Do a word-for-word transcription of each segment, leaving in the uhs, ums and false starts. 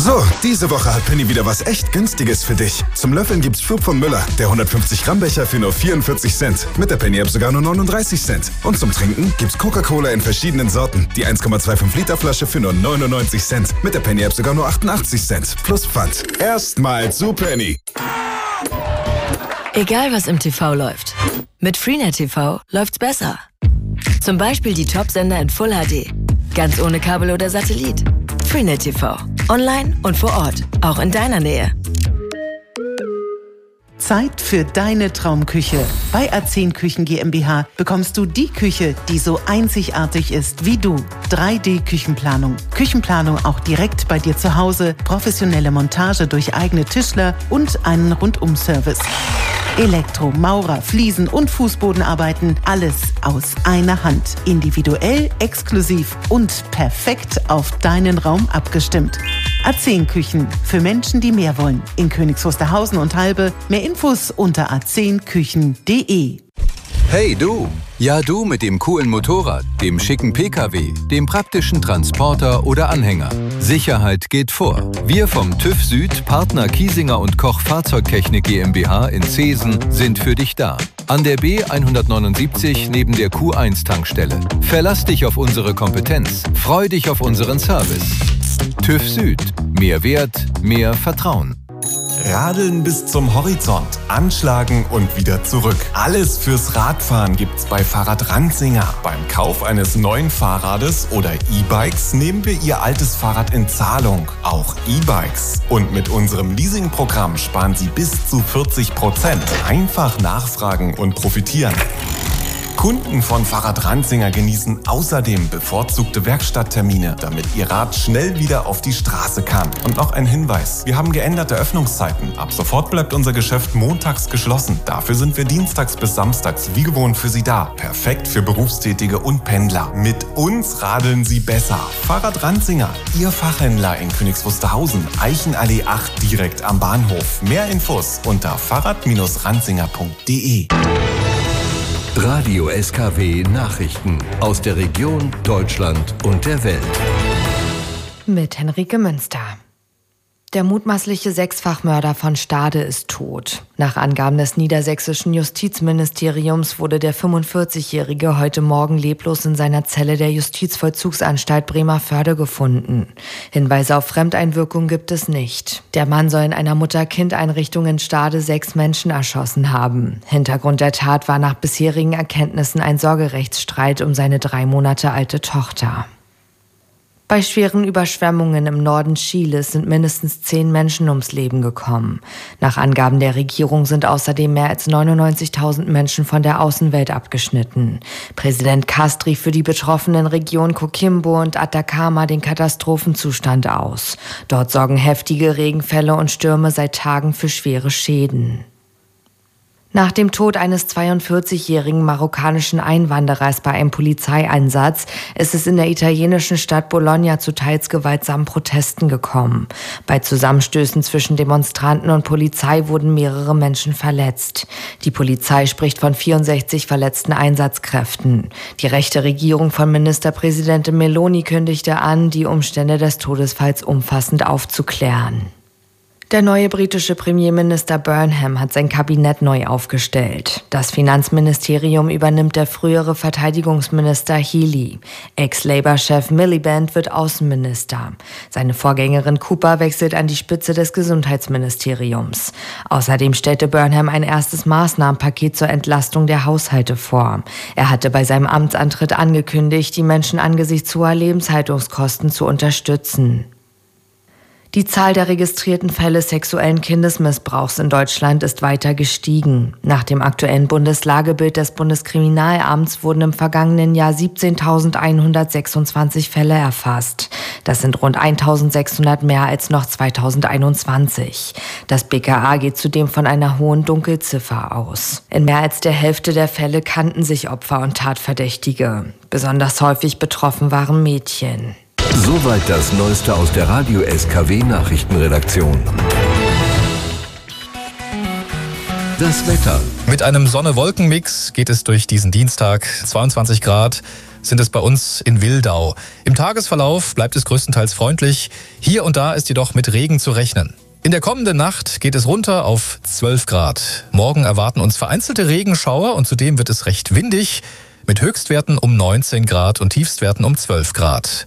So, diese Woche hat Penny wieder was echt Günstiges für dich. Zum Löffeln gibt's Flug von Müller, der hundertfünfzig Gramm Becher für nur vierundvierzig Cent. Mit der Penny-App sogar nur neununddreißig Cent. Und zum Trinken gibt's Coca-Cola in verschiedenen Sorten. Die eins Komma fünfundzwanzig Liter Flasche für nur neunundneunzig Cent. Mit der Penny-App sogar nur achtundachtzig Cent. Plus Pfand. Erstmal zu Penny. Egal was im T V läuft. Mit Freenet T V läuft's besser. Zum Beispiel die Top-Sender in Full H D. Ganz ohne Kabel oder Satellit. Freenet T V. Online und vor Ort. Auch in deiner Nähe. Zeit für deine Traumküche. Bei A zehn Küchen GmbH bekommst du die Küche, die so einzigartig ist wie du. drei D Küchenplanung. Küchenplanung auch direkt bei dir zu Hause. Professionelle Montage durch eigene Tischler und einen Rundum-Service. Elektro, Maurer, Fliesen und Fußbodenarbeiten. Alles aus einer Hand. Individuell, exklusiv und perfekt auf deinen Raum abgestimmt. A zehn Küchen. Für Menschen, die mehr wollen. In Königs Wusterhausen und Halbe. Mehr Infos unter a zehn küchen punkt de. Hey du! Ja du mit dem coolen Motorrad, dem schicken P K W, dem praktischen Transporter oder Anhänger. Sicherheit geht vor. Wir vom TÜV Süd, Partner Kiesinger und Koch Fahrzeugtechnik GmbH in Zeesen sind für dich da. An der B hundertneunundsiebzig neben der Q eins Tankstelle. Verlass dich auf unsere Kompetenz. Freu dich auf unseren Service. TÜV Süd. Mehr Wert, mehr Vertrauen. Radeln bis zum Horizont, anschlagen und wieder zurück. Alles fürs Radfahren gibt's bei Fahrrad Ranzinger. Beim Kauf eines neuen Fahrrades oder E-Bikes nehmen wir Ihr altes Fahrrad in Zahlung, auch E-Bikes. Und mit unserem Leasingprogramm sparen Sie bis zu vierzig Prozent. Einfach nachfragen und profitieren. Kunden von Fahrrad Ranzinger genießen außerdem bevorzugte Werkstatttermine, damit ihr Rad schnell wieder auf die Straße kann. Und noch ein Hinweis: Wir haben geänderte Öffnungszeiten. Ab sofort bleibt unser Geschäft montags geschlossen. Dafür sind wir dienstags bis samstags wie gewohnt für Sie da. Perfekt für Berufstätige und Pendler. Mit uns radeln Sie besser. Fahrrad Ranzinger, Ihr Fachhändler in Königs Wusterhausen, Eichenallee acht direkt am Bahnhof. Mehr Infos unter fahrrad ranzinger punkt de. Radio S K W Nachrichten aus der Region, Deutschland und der Welt. Mit Henrike Münster. Der mutmaßliche Sechsfachmörder von Stade ist tot. Nach Angaben des niedersächsischen Justizministeriums wurde der fünfundvierzigjährige heute Morgen leblos in seiner Zelle der Justizvollzugsanstalt Bremervörde gefunden. Hinweise auf Fremdeinwirkung gibt es nicht. Der Mann soll in einer Mutter-Kind-Einrichtung in Stade sechs Menschen erschossen haben. Hintergrund der Tat war nach bisherigen Erkenntnissen ein Sorgerechtsstreit um seine drei Monate alte Tochter. Bei schweren Überschwemmungen im Norden Chiles sind mindestens zehn Menschen ums Leben gekommen. Nach Angaben der Regierung sind außerdem mehr als neunundneunzigtausend Menschen von der Außenwelt abgeschnitten. Präsident Kast rief für die betroffenen Regionen Coquimbo und Atacama den Katastrophenzustand aus. Dort sorgen heftige Regenfälle und Stürme seit Tagen für schwere Schäden. Nach dem Tod eines zweiundvierzigjährigen marokkanischen Einwanderers bei einem Polizeieinsatz ist es in der italienischen Stadt Bologna zu teils gewaltsamen Protesten gekommen. Bei Zusammenstößen zwischen Demonstranten und Polizei wurden mehrere Menschen verletzt. Die Polizei spricht von vierundsechzig verletzten Einsatzkräften. Die rechte Regierung von Ministerpräsidentin Meloni kündigte an, die Umstände des Todesfalls umfassend aufzuklären. Der neue britische Premierminister Burnham hat sein Kabinett neu aufgestellt. Das Finanzministerium übernimmt der frühere Verteidigungsminister Healey. Ex-Labour-Chef Miliband wird Außenminister. Seine Vorgängerin Cooper wechselt an die Spitze des Gesundheitsministeriums. Außerdem stellte Burnham ein erstes Maßnahmenpaket zur Entlastung der Haushalte vor. Er hatte bei seinem Amtsantritt angekündigt, die Menschen angesichts hoher Lebenshaltungskosten zu unterstützen. Die Zahl der registrierten Fälle sexuellen Kindesmissbrauchs in Deutschland ist weiter gestiegen. Nach dem aktuellen Bundeslagebild des Bundeskriminalamts wurden im vergangenen Jahr siebzehntausendeinhundertsechsundzwanzig Fälle erfasst. Das sind rund eintausendsechshundert mehr als noch zweitausendeinundzwanzig. Das B K A geht zudem von einer hohen Dunkelziffer aus. In mehr als der Hälfte der Fälle kannten sich Opfer und Tatverdächtige. Besonders häufig betroffen waren Mädchen. Soweit das Neueste aus der Radio S K W Nachrichtenredaktion. Das Wetter. Mit einem Sonne-Wolken-Mix geht es durch diesen Dienstag. zweiundzwanzig Grad sind es bei uns in Wildau. Im Tagesverlauf bleibt es größtenteils freundlich. Hier und da ist jedoch mit Regen zu rechnen. In der kommenden Nacht geht es runter auf zwölf Grad. Morgen erwarten uns vereinzelte Regenschauer und zudem wird es recht windig mit Höchstwerten um neunzehn Grad und Tiefstwerten um zwölf Grad.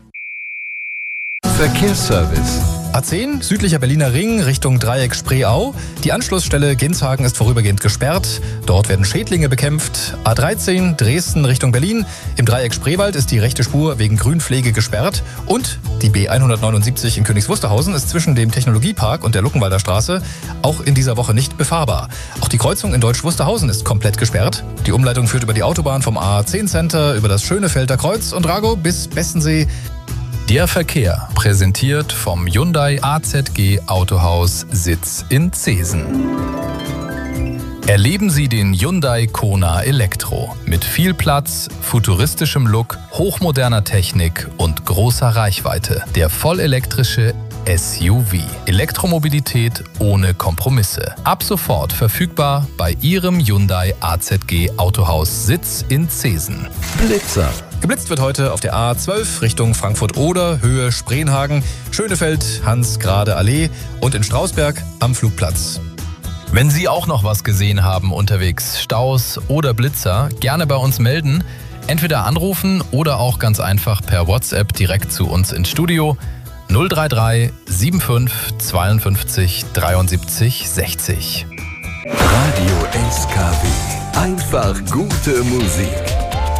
Verkehrsservice. A zehn, südlicher Berliner Ring, Richtung Dreieck Spreeau. Die Anschlussstelle Ginshagen ist vorübergehend gesperrt. Dort werden Schädlinge bekämpft. A dreizehn, Dresden Richtung Berlin. Im Dreieck Spreewald ist die rechte Spur wegen Grünpflege gesperrt. Und die B hundertneunundsiebzig in Königs Wusterhausen ist zwischen dem Technologiepark und der Luckenwalder Straße auch in dieser Woche nicht befahrbar. Auch die Kreuzung in Deutsch Wusterhausen ist komplett gesperrt. Die Umleitung führt über die Autobahn vom A zehn Center über das Schönefelder Kreuz und Rago bis Bessensee. Der Verkehr, präsentiert vom Hyundai A Z G Autohaus Sitz in Zeesen. Erleben Sie den Hyundai Kona Elektro mit viel Platz, futuristischem Look, hochmoderner Technik und großer Reichweite. Der vollelektrische S U V. Elektromobilität ohne Kompromisse. Ab sofort verfügbar bei Ihrem Hyundai A Z G Autohaus Sitz in Zeesen. Blitzer. Geblitzt wird heute auf der A zwölf Richtung Frankfurt-Oder, Höhe Spreenhagen, Schönefeld, Hans-Grade-Allee und in Strausberg am Flugplatz. Wenn Sie auch noch was gesehen haben unterwegs, Staus oder Blitzer, gerne bei uns melden. Entweder anrufen oder auch ganz einfach per WhatsApp direkt zu uns ins Studio null drei drei sieben fünf zweiundfünfzig dreiundsiebzig sechzig. Radio S K W. Einfach gute Musik.